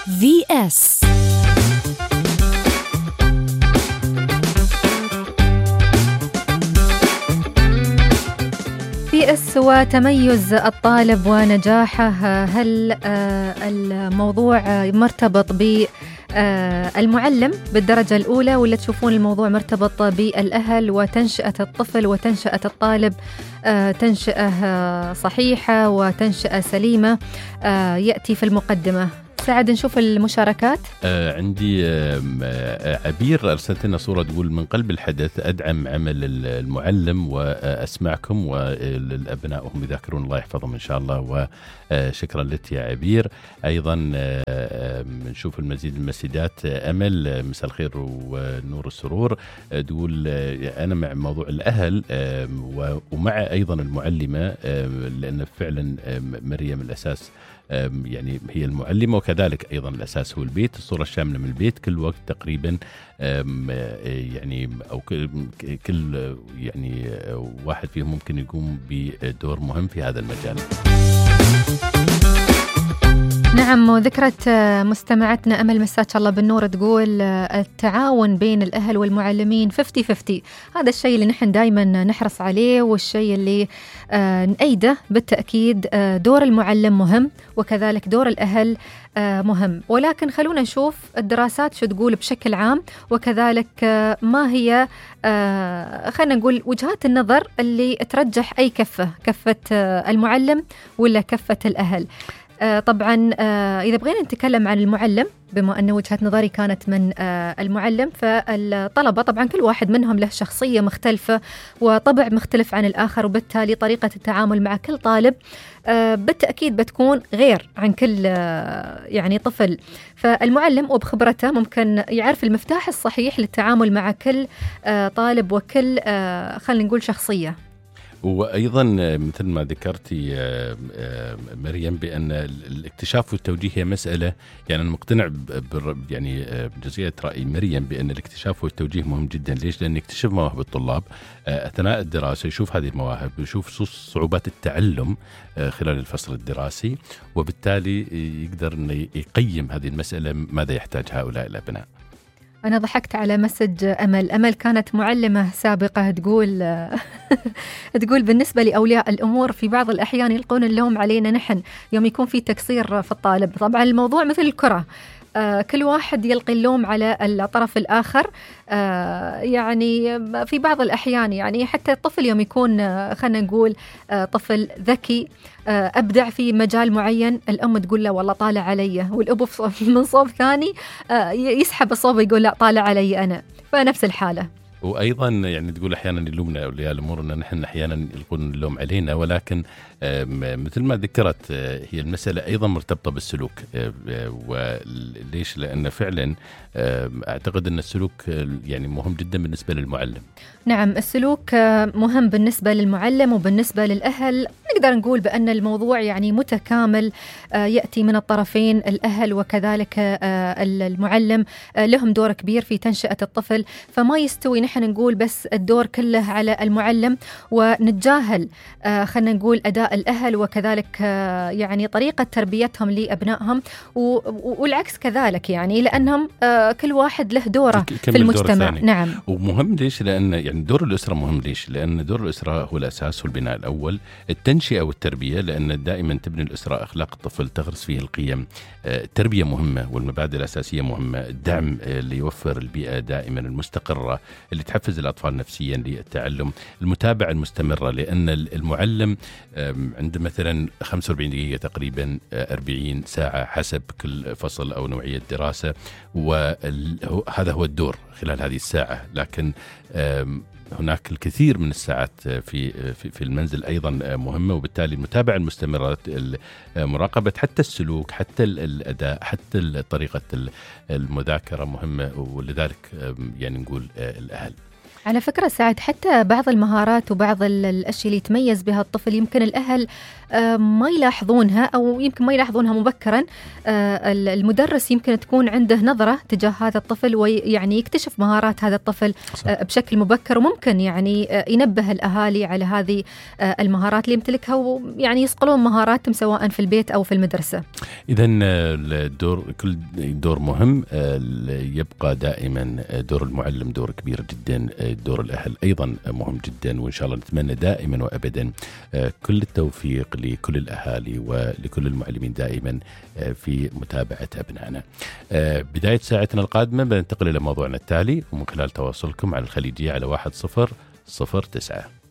VS VS وتميز الطالب ونجاحه. هل الموضوع مرتبط بالمعلم بالدرجة الأولى ولا تشوفون الموضوع مرتبط بالأهل وتنشئة الطفل وتنشئة الطالب تنشئة صحيحة وتنشئة سليمة؟ يأتي في المقدمة. سعد نشوف المشاركات. عندي عبير أرسلت لنا صورة تقول: من قلب الحدث أدعم عمل المعلم وأسمعكم والأبنائهم يذاكرون، الله يحفظهم إن شاء الله. وشكرا لك يا عبير. أيضا نشوف المزيد المسيدات. أمل مساء الخير ونور السرور تقول: أنا مع موضوع الأهل ومع أيضا المعلمة، لأن فعلا مريم الأساس يعني هي المعلمة، وكذلك أيضا الأساس هو البيت، الصورة الشاملة من البيت كل وقت تقريبا، يعني أو كل يعني واحد فيهم ممكن يقوم بدور مهم في هذا المجال. نعم. وذكرت مستمعتنا أمل مساك الله بالنور تقول: التعاون بين الأهل والمعلمين 50-50. هذا الشيء اللي نحن دايما نحرص عليه والشيء اللي نأيده بالتأكيد. دور المعلم مهم وكذلك دور الأهل مهم، ولكن خلونا نشوف الدراسات شو تقول بشكل عام، وكذلك ما هي خلينا نقول وجهات النظر اللي ترجح أي كفة المعلم ولا كفة الأهل. طبعا إذا بغينا نتكلم عن المعلم، بما أن وجهة نظري كانت من المعلم، فالطلبة طبعا كل واحد منهم له شخصية مختلفة وطبع مختلف عن الآخر، وبالتالي طريقة التعامل مع كل طالب بالتأكيد بتكون غير عن كل يعني طفل. فالمعلم وبخبرته ممكن يعرف المفتاح الصحيح للتعامل مع كل طالب وكل خلينا نقول شخصية. وأيضا مثل ما ذكرتي مريم بأن الاكتشاف والتوجيه هي مسألة، يعني أنا مقتنع يعني بجزئية رأي مريم بأن الاكتشاف والتوجيه مهم جدا. ليش؟ لأن يكتشف مواهب الطلاب أثناء الدراسة، يشوف هذه المواهب، يشوف صعوبات التعلم خلال الفصل الدراسي، وبالتالي يقدر أن يقيم هذه المسألة ماذا يحتاج هؤلاء الأبناء. أنا ضحكت على مسج أمل كانت معلمة سابقة تقول بالنسبة لأولياء الأمور في بعض الأحيان يلقون اللوم علينا نحن يوم يكون في تقصير في الطالب. طبعا الموضوع مثل الكرة، كل واحد يلقي اللوم على الطرف الآخر. يعني في بعض الأحيان يعني حتى الطفل يوم يكون خلينا نقول طفل ذكي أبدع في مجال معين، الأم تقول له والله طالع علي، والأب من صوب ثاني يسحب الصوب ويقول لا طالع علي أنا. فنفس الحالة. وأيضا يعني تقول أحيانا يلومنا أولياء الأمور أن نحن أحيانا يلقون اللوم علينا، ولكن مثل ما ذكرت هي المسألة أيضا مرتبطة بالسلوك. وليش؟ لأن فعلا أعتقد أن السلوك يعني مهم جدا بالنسبة للمعلم. نعم، السلوك مهم بالنسبة للمعلم وبالنسبة للأهل. نقدر نقول بأن الموضوع يعني متكامل، يأتي من الطرفين، الأهل وكذلك المعلم لهم دور كبير في تنشئة الطفل. فما يستوي نحن نقول بس الدور كله على المعلم ونتجاهل خلينا نقول أداء الأهل وكذلك يعني طريقة تربيتهم لأبنائهم، والعكس كذلك، يعني لأنهم كل واحد له دوره في المجتمع. نعم. ومهم ليش؟ لأن يعني دور الأسرة مهم. ليش؟ لأن دور الأسرة هو الأساس والبناء الأول، التنشئة والتربية، لأن دائما تبني الأسرة أخلاق الطفل، تغرس فيه القيم. التربية مهمة والمبادئ الأساسية مهمة، الدعم اللي يوفر البيئة دائما المستقرة اللي تحفز الأطفال نفسيا للتعلم، المتابعة المستمرة، لأن المعلم عنده مثلا 45 دقيقة تقريبا 40 ساعة حسب كل فصل أو نوعية دراسة، وهذا هو الدور خلال هذه الساعة. لكن هناك الكثير من الساعات في المنزل أيضا مهمة، وبالتالي المتابعة المستمرة، مراقبة حتى السلوك، حتى الأداء، حتى طريقة المذاكرة مهمة. ولذلك يعني نقول الأهل. على فكرة سعد، حتى بعض المهارات وبعض الأشياء اللي يتميز بها الطفل يمكن الأهل ما يلاحظونها، أو يمكن ما يلاحظونها مبكرا. المدرس يمكن تكون عنده نظرة تجاه هذا الطفل، ويعني يكتشف مهارات هذا الطفل بشكل مبكر، وممكن يعني ينبه الأهالي على هذه المهارات اللي يمتلكها، ويعني يصقلون مهاراتهم سواء في البيت أو في المدرسة. إذن كل دور مهم، يبقى دائما دور المعلم دور كبير جدا، دور الأهل أيضا مهم جدا، وإن شاء الله نتمنى دائما وأبدا كل التوفيق لكل الأهالي ولكل المعلمين دائما في متابعة أبنائنا. بداية ساعتنا القادمة بننتقل إلى موضوعنا التالي، ومن خلال تواصلكم على الخليجية على 1009.